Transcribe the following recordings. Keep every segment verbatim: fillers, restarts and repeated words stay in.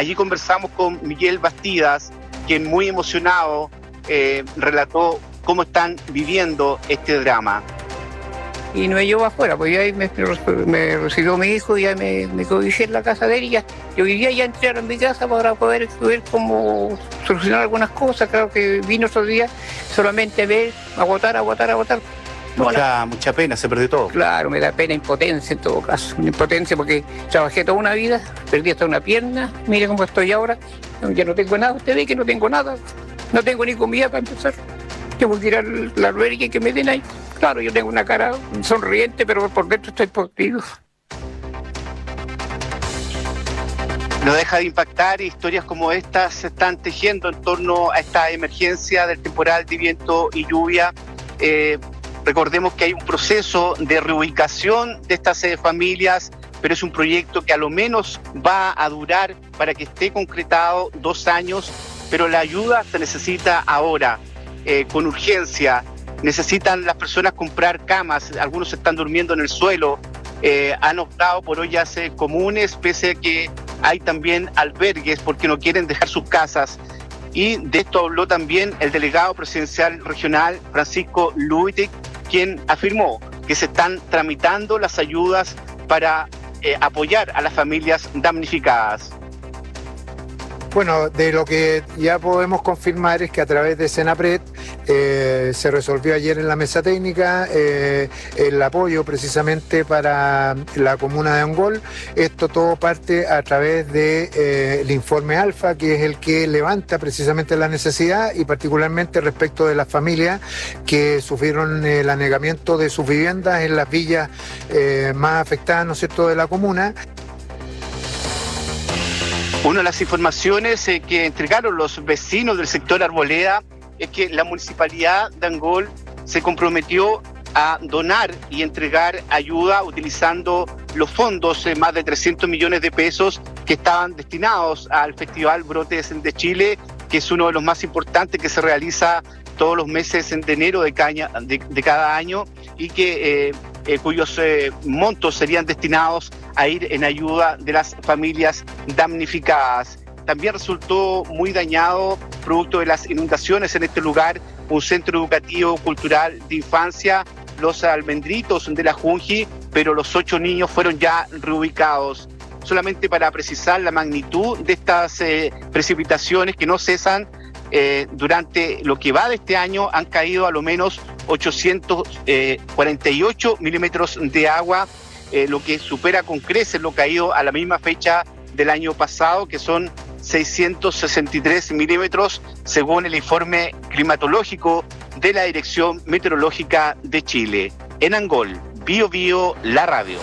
allí conversamos con Miguel Bastidas, quien muy emocionado eh, relató cómo están viviendo este drama. Y no me llevó afuera, pues ya me, me recibió mi hijo, ya me, me cobijé en la casa de él y ya, yo hoy día ya entré a mi casa para poder ver cómo solucionar algunas cosas. Claro que vino otro día solamente ver, agotar, agotar, agotar. Mucha, mucha pena, se perdió todo. Claro, me da pena, impotencia en todo caso, una impotencia porque trabajé toda una vida, perdí hasta una pierna, mire cómo estoy ahora, ya no tengo nada, usted ve que no tengo nada, no tengo ni comida para empezar, tengo que ir a la albergue que me den ahí. Claro, yo tengo una cara sonriente, pero por dentro estoy podrido. No deja de impactar, historias como estas se están tejiendo en torno a esta emergencia del temporal de viento y lluvia. Eh, recordemos que hay un proceso de reubicación de estas eh, familias, pero es un proyecto que a lo menos va a durar para que esté concretado dos años, pero la ayuda se necesita ahora, eh, con urgencia. Necesitan las personas comprar camas, algunos están durmiendo en el suelo, eh, han optado por ollas eh, comunes, pese a que hay también albergues porque no quieren dejar sus casas. Y de esto habló también el delegado presidencial regional, Francisco Luitic, quien afirmó que se están tramitando las ayudas para eh, apoyar a las familias damnificadas. Bueno, de lo que ya podemos confirmar es que a través de Senapred eh, se resolvió ayer en la mesa técnica eh, el apoyo precisamente para la comuna de Angol. Esto todo parte a través del de, eh, informe Alfa, que es el que levanta precisamente la necesidad y particularmente respecto de las familias que sufrieron el anegamiento de sus viviendas en las villas eh, más afectadas, ¿no es cierto?, de la comuna. Una de las informaciones eh, que entregaron los vecinos del sector Arboleda es que la municipalidad de Angol se comprometió a donar y entregar ayuda utilizando los fondos, eh, más de trescientos millones de pesos que estaban destinados al Festival Brotes de Chile, que es uno de los más importantes que se realiza todos los meses de enero de, caña, de, de cada año y que eh, eh, cuyos eh, montos serían destinados a ir en ayuda de las familias damnificadas. También resultó muy dañado, producto de las inundaciones en este lugar, un centro educativo cultural de infancia, los Almendritos de la Junji, pero los ocho niños fueron ya reubicados. Solamente para precisar la magnitud de estas eh, precipitaciones que no cesan, eh, durante lo que va de este año han caído a lo menos ochocientos cuarenta y ocho milímetros de agua, eh, lo que supera con creces lo caído a la misma fecha del año pasado, que son seiscientos sesenta y tres milímetros, según el informe climatológico de la Dirección Meteorológica de Chile. En Angol, Bio Bio, la radio.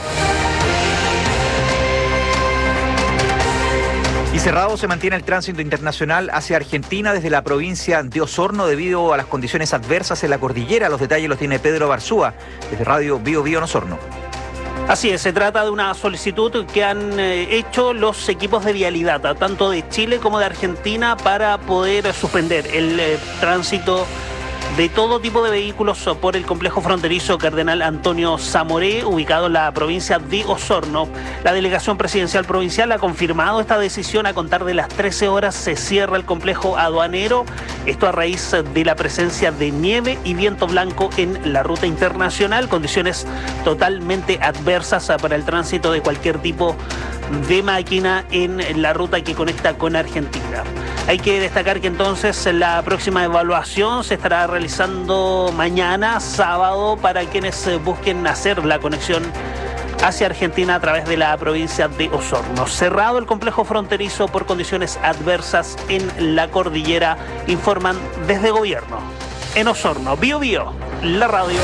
Y cerrado se mantiene el tránsito internacional hacia Argentina desde la provincia de Osorno debido a las condiciones adversas en la cordillera. Los detalles los tiene Pedro Barzúa desde Radio Bio Bio en Osorno. Así es, se trata de una solicitud que han eh, hecho los equipos de vialidad, tanto de Chile como de Argentina, para poder suspender el eh, tránsito de todo tipo de vehículos por el complejo fronterizo Cardenal Antonio Zamoré, ubicado en la provincia de Osorno. La delegación presidencial provincial ha confirmado esta decisión. A contar de las trece horas se cierra el complejo aduanero, esto a raíz de la presencia de nieve y viento blanco en la ruta internacional, condiciones totalmente adversas para el tránsito de cualquier tipo de máquina en la ruta que conecta con Argentina. Hay que destacar que entonces la próxima evaluación se estará realizando mañana, sábado, para quienes busquen hacer la conexión hacia Argentina a través de la provincia de Osorno. Cerrado el complejo fronterizo por condiciones adversas en la cordillera, informan desde gobierno. En Osorno, Bio Bio, la radio.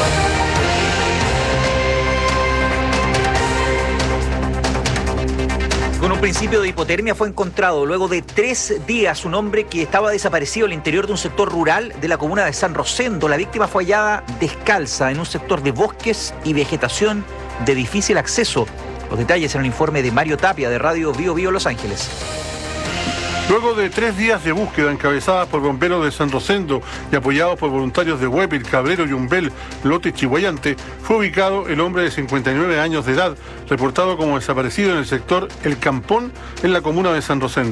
Con un principio de hipotermia fue encontrado luego de tres días un hombre que estaba desaparecido al interior de un sector rural de la comuna de San Rosendo. La víctima fue hallada descalza en un sector de bosques y vegetación de difícil acceso. Los detalles en el informe de Mario Tapia de Radio Bio Bio Los Ángeles. Luego de tres días de búsqueda encabezadas por bomberos de San Rosendo y apoyados por voluntarios de Huépil, Cabrero, Yumbel, Lote y Chihuayante, fue ubicado el hombre de cincuenta y nueve años de edad, reportado como desaparecido en el sector El Campón, en la comuna de San Rosendo.